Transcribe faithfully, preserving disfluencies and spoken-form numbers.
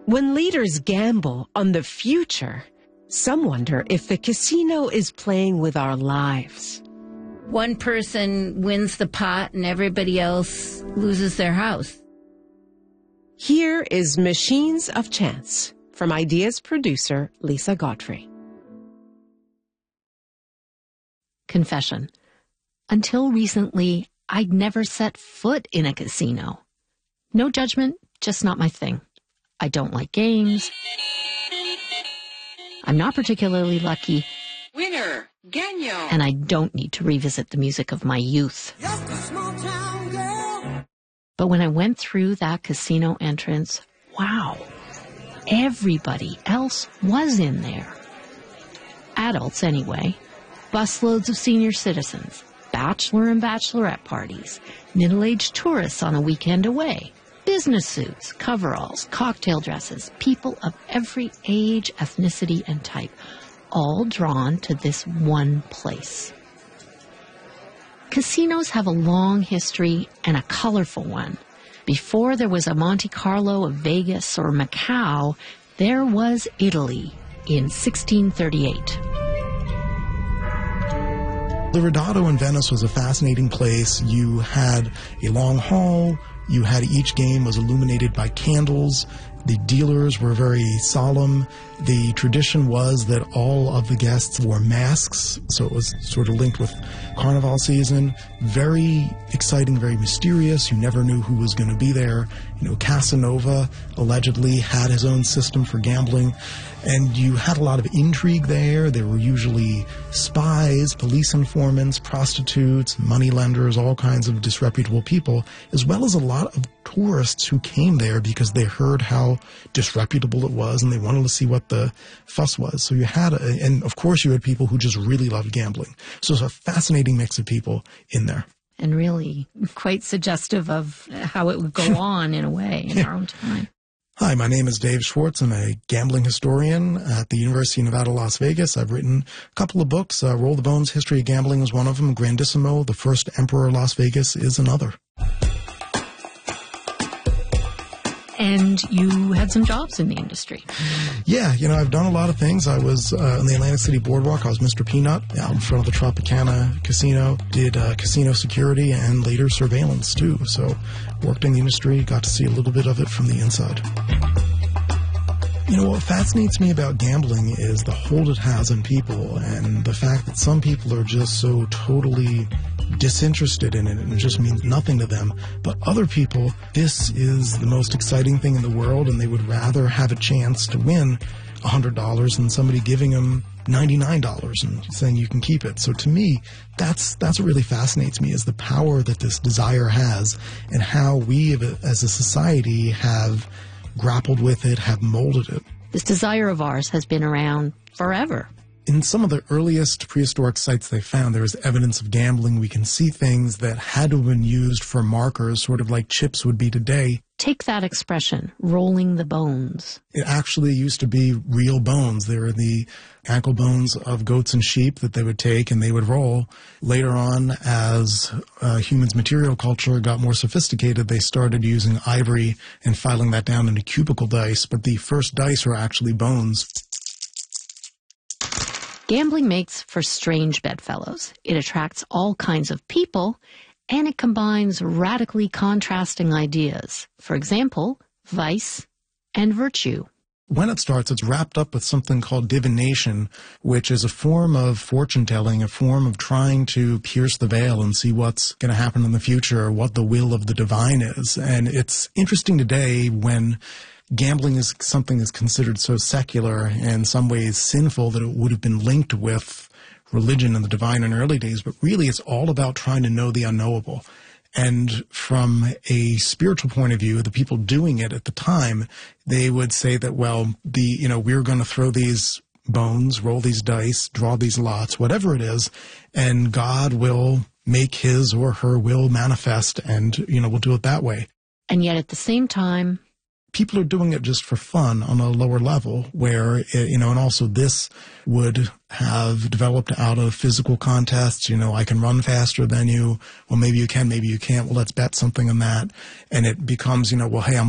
When leaders gamble on the future, some wonder if the casino is playing with our lives. One person wins the pot and everybody else loses their house. Here is Machines of Chance from Ideas producer Lisa Godfrey. Confession. Until recently, I'd never set foot in a casino. No judgment, just not my thing. I don't like games. I'm not particularly lucky. Winner, Gagnon. And I don't need to revisit the music of my youth. Just a small town girl. But when I went through that casino entrance, wow, everybody else was in there. Adults, anyway. Busloads of senior citizens, bachelor and bachelorette parties, middle-aged tourists on a weekend away, business suits, coveralls, cocktail dresses, people of every age, ethnicity, and type, all drawn to this one place. Casinos have a long history and a colorful one. Before there was a Monte Carlo, a Vegas, or Macau, there was Italy in sixteen thirty-eight. The Ridotto in Venice was a fascinating place. You had a long hall. You had each game was illuminated by candles. The dealers were very solemn. The tradition was that all of the guests wore masks, so it was sort of linked with Carnival season. Very exciting, very mysterious. You never knew who was going to be there. You know, Casanova allegedly had his own system for gambling. And you had a lot of intrigue there. There were usually spies, police informants, prostitutes, moneylenders, all kinds of disreputable people, as well as a lot of tourists who came there because they heard how disreputable it was and they wanted to see what the fuss was. So you had, a, and of course you had people who just really loved gambling. So it's a fascinating mix of people in there. And really quite suggestive of how it would go on in a way in our own time. Hi, my name is Dave Schwartz. I'm a gambling historian at the University of Nevada, Las Vegas. I've written a couple of books. Uh, Roll the Bones, History of Gambling is one of them. Grandissimo, The First Emperor of Las Vegas is another. And you had some jobs in the industry. Yeah, you know, I've done a lot of things. I was uh, on the Atlantic City Boardwalk. I was Mister Peanut out in front of the Tropicana Casino. Did uh, casino security and later surveillance, too. So worked in the industry, got to see a little bit of it from the inside. You know, what fascinates me about gambling is the hold it has on people and the fact that some people are just so totally disinterested in it and it just means nothing to them. But other people, this is the most exciting thing in the world and they would rather have a chance to win one hundred dollars than somebody giving them ninety-nine dollars and saying you can keep it. So to me, that's that's what really fascinates me is the power that this desire has and how we as a society have grappled with it, have molded it. This desire of ours has been around forever. In some of the earliest prehistoric sites they found, there was evidence of gambling. We can see things that had to have been used for markers, sort of like chips would be today. Take that expression, rolling the bones. It actually used to be real bones. They were the ankle bones of goats and sheep that they would take and they would roll. Later on, as uh, humans' material culture got more sophisticated, they started using ivory and filing that down into cubical dice. But the first dice were actually bones. Gambling makes for strange bedfellows. It attracts all kinds of people, and it combines radically contrasting ideas. For example, vice and virtue. When it starts, it's wrapped up with something called divination, which is a form of fortune-telling, a form of trying to pierce the veil and see what's going to happen in the future, what the will of the divine is. And it's interesting today when gambling is something that's considered so secular and in some ways sinful that it would have been linked with religion and the divine in early days, but really it's all about trying to know the unknowable. And from a spiritual point of view, the people doing it at the time, they would say that, well, the, you know, we're going to throw these bones, roll these dice, draw these lots, whatever it is, and God will make his or her will manifest and, you know, we'll do it that way. And yet at the same time, people are doing it just for fun on a lower level where, you know, and also this would have developed out of physical contests. You know, I can run faster than you. Well, maybe you can, maybe you can't. Well, let's bet something on that. And it becomes, you know, well, hey, I'm